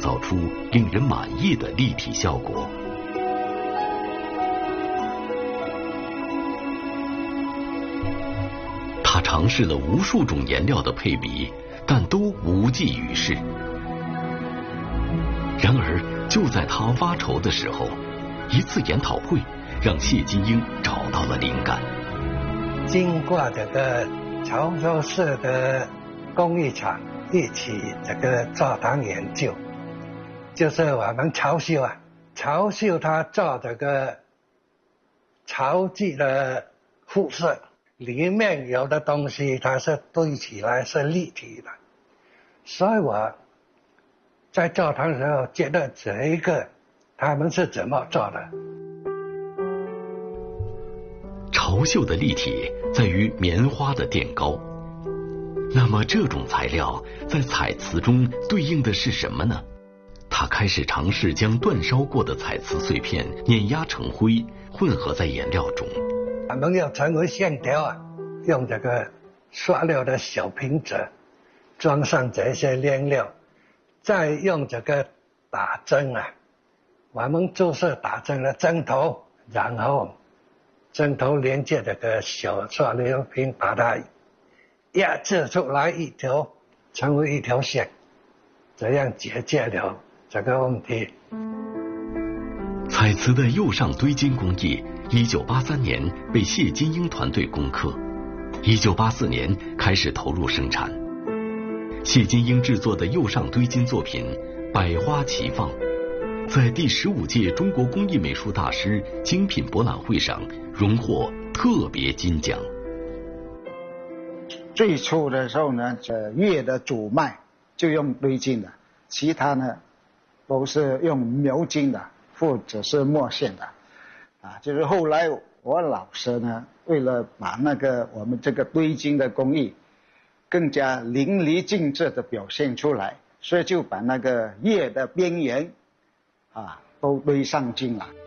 造出令人满意的立体效果。他尝试了无数种颜料的配比，但都无济于事。然而，就在他发愁的时候，一次研讨会让谢金英找到了灵感。 经过这个潮州市的工艺厂一起这个做堂研究，就是我们潮绣它做这个潮记的复色，里面有的东西它是堆起来是立体的，所以我在做堂的时候觉得这一个他们是怎么做的。 潮绣的立体在于棉花的垫高，那么这种材料在彩瓷中对应的是什么呢？他开始尝试将煅烧过的彩瓷碎片碾压成灰，混合在颜料中。 我们要成为线条用这个塑料的小瓶子装上这些颜料，再用这个打针我们就是打针的针头，然后针头连接这个小塑料瓶，把它压制出来一条，成为一条线，这样解决了这个问题。 彩瓷的釉上堆金工艺1983年被谢金英团队攻克，1984年开始投入生产。谢金英制作的釉上堆金作品百花齐放，在第15届中国工艺美术大师精品博览会上荣获特别金奖。 最初的时候呢，月的主脉就用堆金的，其他呢都是用描金的或者是墨线的就是后来我老师呢，为了把我们这个堆金的工艺更加淋漓尽致的表现出来，所以就把叶的边缘都堆上金了。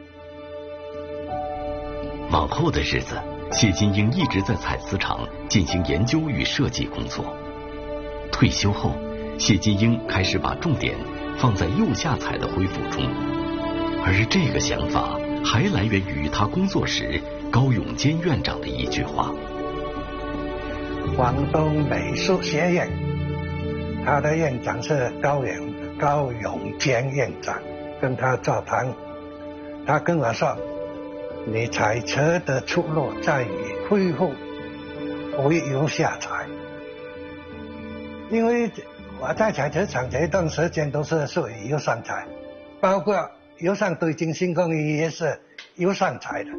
往后的日子，谢金英一直在彩瓷厂进行研究与设计工作。退休后，谢金英开始把重点放在釉下彩的恢复中，而这个想法还来源于他工作时高永坚院长的一句话。 广东美术学院他的院长是高永坚院长，跟他座谈，他跟我说，你彩瓷的出路在于恢复为釉下彩。因为我在彩瓷厂这一段时间都是属于釉上彩，包括釉上堆金新工艺也是釉上彩的。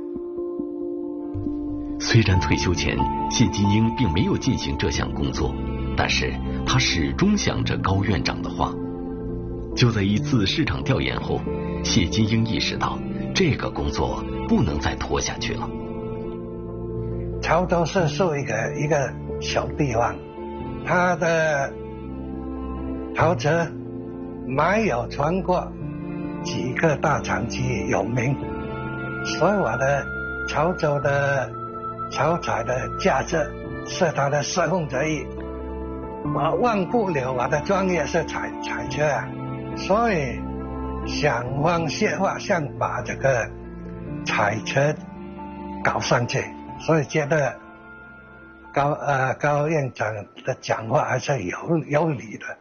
虽然退休前谢金英并没有进行这项工作，但是他始终想着高院长的话。就在一次市场调研后，谢金英意识到这个工作不能再拖下去了。 潮州是属于一个小地方，它的陶瓷没有全国几个大厂区有名，所以我的潮州的潮彩的价值是它的4分之一。我忘不了我的专业是彩瓷所以想方设法想把这个彩瓷搞上去，所以觉得高院长的讲话还是有理的。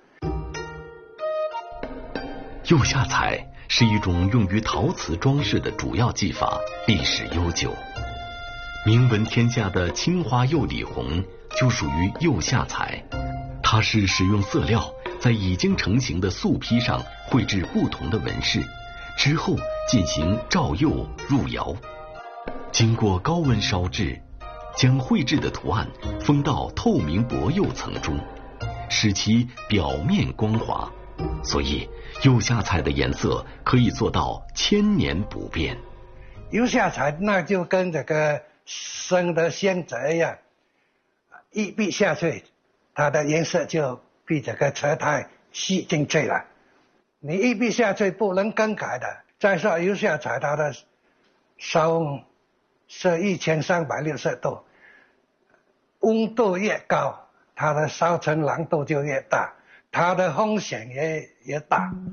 釉下彩是一种用于陶瓷装饰的主要技法，历史悠久。名闻天下的青花釉里红就属于釉下彩，它是使用色料在已经成型的素坯上绘制不同的纹饰，之后进行照釉入窑，经过高温烧制，将绘制的图案封到透明薄釉层中，使其表面光滑，所以釉下彩的颜色可以做到1000年不变。 釉下彩那就跟这个生的鲜泽一样，一滴下去，它的颜色就比这个瓷胎吸进去了。你一滴下去不能更改的。再说釉下彩它的烧温是1360度，温度越高，它的烧成蓝度就越大，它的风险也大。